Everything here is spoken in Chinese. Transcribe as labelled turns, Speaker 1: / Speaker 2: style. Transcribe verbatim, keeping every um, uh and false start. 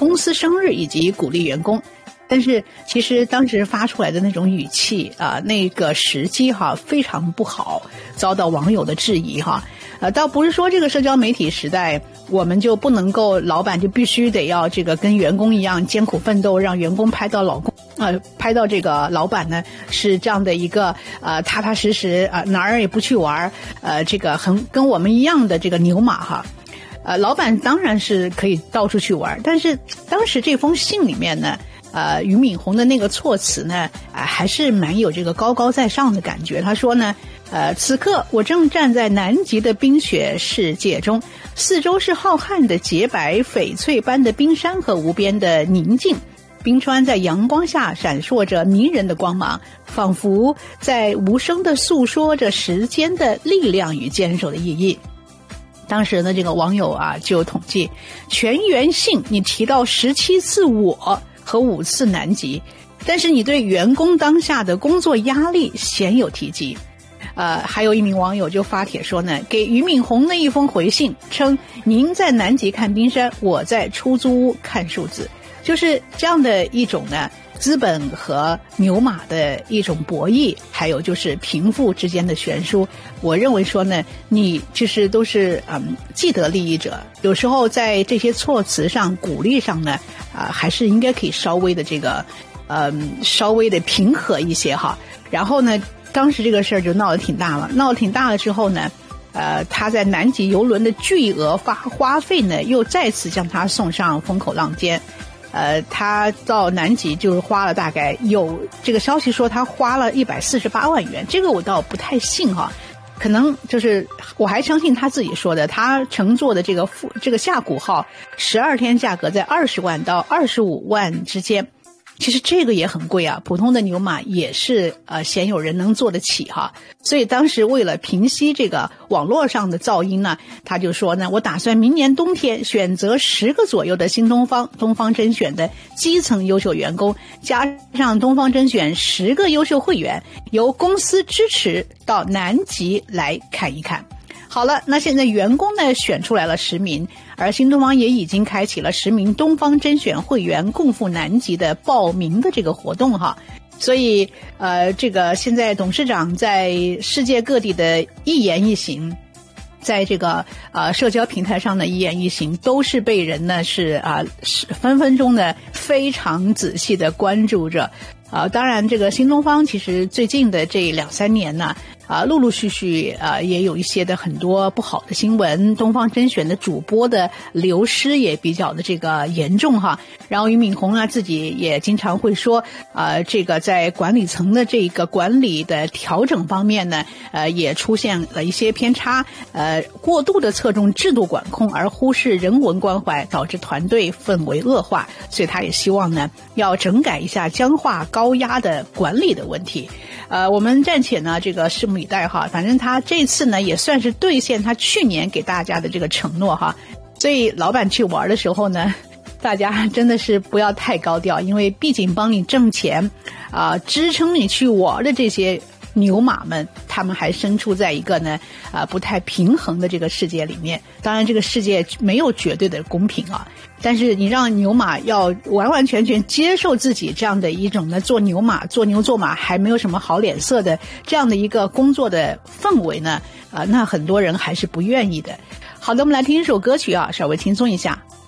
Speaker 1: 公司生日以及鼓励员工。但是其实当时发出来的那种语气啊、呃，那个时机哈非常不好，遭到网友的质疑哈。呃，倒不是说这个社交媒体时代我们就不能够，老板就必须得要这个跟员工一样艰苦奋斗，让员工拍到老公呃拍到这个老板呢是这样的一个呃踏踏实实啊、呃、哪儿也不去玩，呃这个很跟我们一样的这个牛马哈。呃，老板当然是可以到处去玩，但是当时这封信里面呢。呃，俞敏洪的那个措辞呢，啊、呃，还是蛮有这个高高在上的感觉。他说呢，呃，此刻我正站在南极的冰雪世界中，四周是浩瀚的洁白翡翠般的冰山和无边的宁静，冰川在阳光下闪烁着迷人的光芒，仿佛在无声地诉说着时间的力量与坚守的意义。当时呢，这个网友啊就统计，全员信你提到十七次我。和五次南极，但是你对员工当下的工作压力鲜有提及。呃，还有一名网友就发帖说呢，给俞敏洪的一封回信称，您在南极看冰山，我在出租屋看数字，就是这样的一种呢资本和牛马的一种博弈，还有就是贫富之间的悬殊。我认为说呢，你就是都是嗯既得利益者，有时候在这些措辞上鼓励上呢啊、呃，还是应该可以稍微的这个嗯稍微的平和一些哈。然后呢，当时这个事儿就闹得挺大了，闹得挺大了之后呢，呃，他在南极邮轮的巨额花花费呢，又再次将他送上风口浪尖。呃，他到南极就是花了大概有这个消息说他花了一百四十八万元，这个我倒不太信哈，可能就是我还相信他自己说的，他乘坐的这个这个下谷号十二天价格在二十万到二十五万之间。其实这个也很贵啊，普通的牛马也是呃鲜有人能做得起哈。所以当时为了平息这个网络上的噪音呢，他就说呢，我打算明年冬天选择十个左右的新东方东方甄选的基层优秀员工，加上东方甄选十个优秀会员，由公司支持到南极来看一看。好了，那现在员工呢选出来了十名，而新东方也已经开启了十名东方甄选会员共赴南极的报名的这个活动哈。所以呃，这个现在董事长在世界各地的一言一行，在这个呃社交平台上的一言一行，都是被人呢是啊、呃、是分分钟的非常仔细的关注着。啊、呃，当然这个新东方其实最近的这两三年呢，啊、呃，陆陆续续啊、呃、也有一些的很多不好的新闻，东方甄选的主播的流失也比较的这个严重哈。然后俞敏洪啊自己也经常会说，呃，这个在管理层的这个管理的调整方面呢，呃，也出现了一些偏差，呃，过度的侧重制度管控而忽视人文关怀，导致团队氛围恶化。所以他也希望呢，要整改一下僵化高压的管理的问题。呃，我们暂且呢这个拭目以待哈。反正他这次呢也算是兑现他去年给大家的这个承诺哈。所以老板去玩的时候呢，大家真的是不要太高调，因为毕竟帮你挣钱啊、呃，支撑你去玩的这些牛马们，他们还身处在一个呢啊、呃、不太平衡的这个世界里面。当然这个世界没有绝对的公平啊，但是你让牛马要完完全全接受自己这样的一种呢做牛马做牛做马还没有什么好脸色的这样的一个工作的氛围呢，啊、呃，那很多人还是不愿意的。好的，我们来听一首歌曲啊，稍微轻松一下。